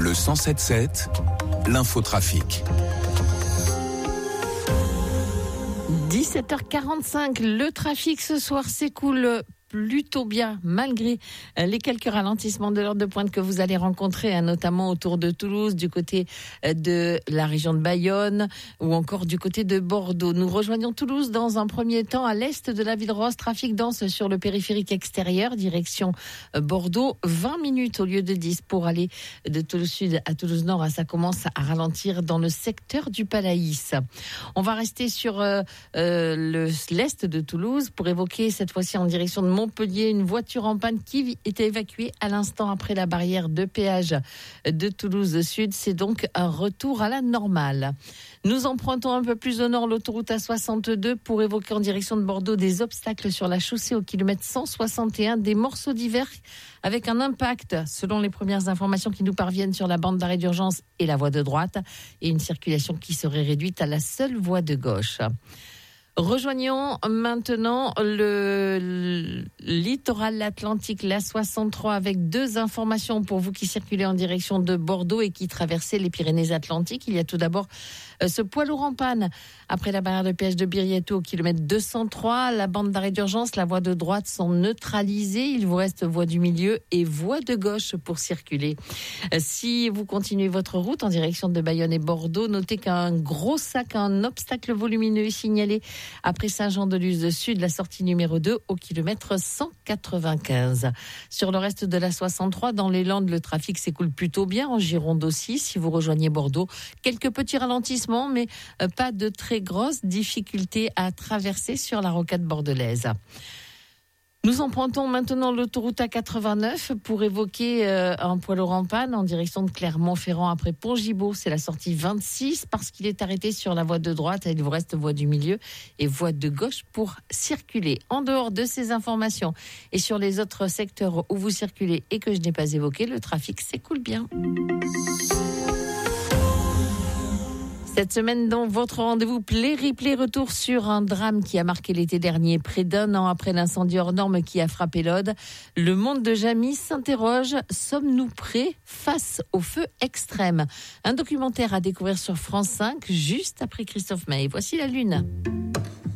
Le 107.7, l'infotrafic. 17h45, le trafic ce soir s'écoule plutôt bien, malgré les quelques ralentissements de l'heure de pointe que vous allez rencontrer, notamment autour de Toulouse, du côté de la région de Bayonne ou encore du côté de Bordeaux. Nous rejoignons Toulouse dans un premier temps à l'est de la ville rose. Trafic dense sur le périphérique extérieur, direction Bordeaux. 20 minutes au lieu de 10 pour aller de Toulouse Sud à Toulouse Nord. Ça commence à ralentir dans le secteur du Palaïs. On va rester sur l'est de Toulouse pour évoquer cette fois-ci en direction de Montpellier, une voiture en panne qui était évacuée à l'instant après la barrière de péage de Toulouse Sud. C'est donc un retour à la normale. Nous empruntons un peu plus au nord l'autoroute A62 pour évoquer en direction de Bordeaux des obstacles sur la chaussée au kilomètre 161, des morceaux divers avec un impact, selon les premières informations qui nous parviennent, sur la bande d'arrêt d'urgence et la voie de droite, et une circulation qui serait réduite à la seule voie de gauche. Rejoignons maintenant le littoral atlantique, la 63, avec deux informations pour vous qui circulez en direction de Bordeaux et qui traversez les Pyrénées-Atlantiques. Il y a tout d'abord ce poids lourd en panne après la barrière de péage de Birieto au kilomètre 203. La bande d'arrêt d'urgence, la voie de droite sont neutralisées. Il vous reste voie du milieu et voie de gauche pour circuler. Si vous continuez votre route en direction de Bayonne et Bordeaux, notez qu'un gros sac, un obstacle volumineux est signalé après Saint-Jean-de-Luz Sud, la sortie numéro 2 au kilomètre 195. Sur le reste de la 63, dans les Landes, le trafic s'écoule plutôt bien, en Gironde aussi. Si vous rejoignez Bordeaux, quelques petits ralentissements, mais pas de très grosses difficultés à traverser sur la rocade bordelaise. Nous empruntons maintenant l'autoroute A89 pour évoquer un poids lourd en panne en direction de Clermont-Ferrand après Pont-Gibaud. C'est la sortie 26 parce qu'il est arrêté sur la voie de droite. Il vous reste voie du milieu et voie de gauche pour circuler. En dehors de ces informations et sur les autres secteurs où vous circulez et que je n'ai pas évoqué, le trafic s'écoule bien. Cette semaine, dans votre rendez-vous Play-Replay, retour sur un drame qui a marqué l'été dernier. Près d'un an après l'incendie hors norme qui a frappé l'Aude, le monde de Jamie s'interroge. Sommes-nous prêts face au feu extrême ? Un documentaire à découvrir sur France 5, juste après Christophe Maé. Voici la Lune.